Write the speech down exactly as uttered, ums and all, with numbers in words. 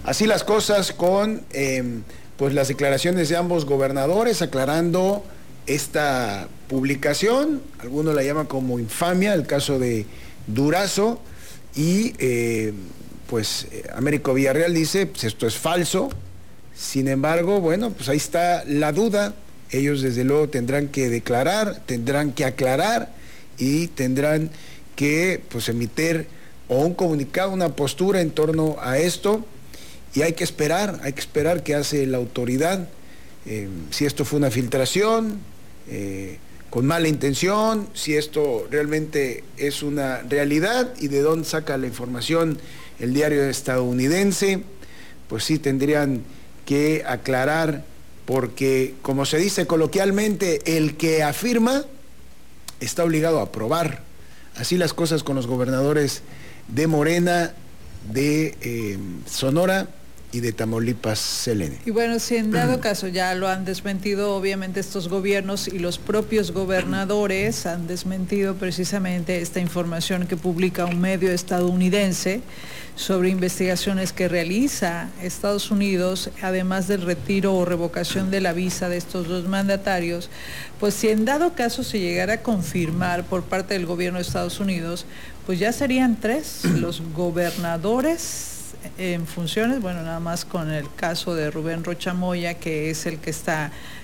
Así las cosas con eh, pues las declaraciones de ambos gobernadores aclarando esta publicación. Algunos la llaman como infamia, el caso de Durazo, y eh, pues Américo Villarreal dice, pues esto es falso. Sin embargo, bueno, pues ahí está la duda. Ellos desde luego tendrán que declarar, tendrán que aclarar y tendrán que pues emitir o un comunicado, una postura en torno a esto. Y hay que esperar, hay que esperar qué hace la autoridad, eh, si esto fue una filtración, eh, con mala intención, si esto realmente es una realidad y de dónde saca la información el diario estadounidense. Pues sí tendrían que aclarar, porque como se dice coloquialmente, el que afirma está obligado a probar. Así las cosas con los gobernadores de Morena, de eh, Sonora y de Tamaulipas, Selene. Y bueno, si en dado caso ya lo han desmentido, obviamente estos gobiernos y los propios gobernadores han desmentido precisamente esta información que publica un medio estadounidense sobre investigaciones que realiza Estados Unidos, además del retiro o revocación de la visa de estos dos mandatarios. Pues si en dado caso se llegara a confirmar por parte del gobierno de Estados Unidos, pues ya serían tres los gobernadores en funciones, bueno, nada más con el caso de Rubén Rocha Moya, que es el que está